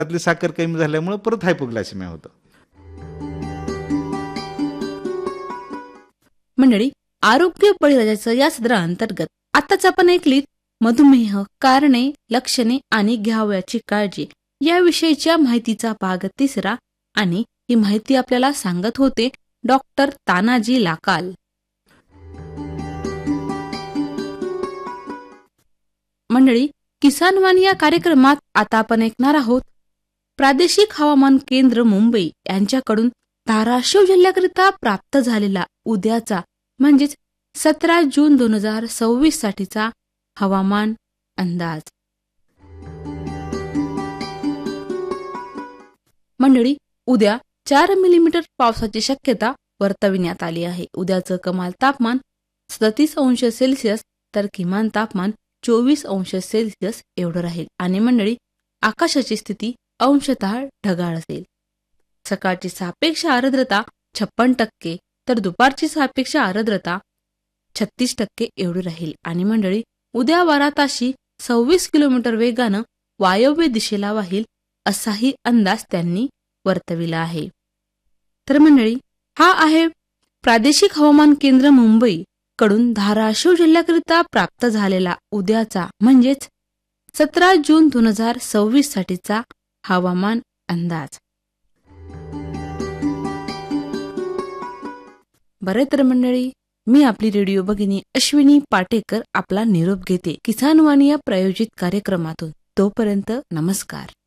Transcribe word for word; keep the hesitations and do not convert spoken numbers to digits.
रक्तातली साखर कमी झाल्यामुळे परत हायपोग्लायसेमिया होतं. मंडळी, आरोग्य बळीराजाचं या सदराअंतर्गत आताच आपण ऐकलीत मधुमेह, कारणे, लक्षणे आणि घ्यावयाची काळजी याविषयीच्या माहितीचा भाग तिसरा. आणि ही माहिती आपल्याला सांगत होते डॉक्टर तानाजी लाकाल. मंडळी, किसान वाणी या कार्यक्रमात आता आपण ऐकणार आहोत प्रादेशिक हवामान केंद्र मुंबई यांच्याकडून धाराशिव जिल्ह्याकरिता प्राप्त झालेला उद्याचा म्हणजेच सतरा जून दोन हजार सव्वीस साठीचा हवामान अंदाज. मंडळी, उद्या चार मिलीमीटर पावसाची शक्यता वर्तविण्यात आली आहे. उद्याचं कमाल तापमान सदतीस अंश सेल्सिअस तर किमान तापमान चोवीस अंश सेल्सिअस एवढं राहील. आणि मंडळी, आकाशाची स्थिती अंशतः ढगाळ असेल. सकाळची सापेक्ष आर्द्रता छप्पन टक्के तर दुपारची सापेक्ष आर्द्रता छत्तीस टक्के एवढी राहील. आणि मंडळी, उद्या वारा ताशी सव्वीस किलोमीटर वेगानं वायव्य दिशेला वाहील असाही अंदाज त्यांनी वर्तविला आहे. तर मंडळी, हा आहे प्रादेशिक हवामान केंद्र मुंबई कडून धाराशिव जिल्ह्याकरिता प्राप्त झालेला उद्याचा म्हणजेच सतरा जून दोन हजार सव्वीस साठीचा हवामान अंदाज. बरे तर मंडळी, मी आपली रेडिओ भगिनी अश्विनी पाटेकर आपला निरोप घेते किसान वाणी या प्रायोजित कार्यक्रमातून. तोपर्यंत नमस्कार.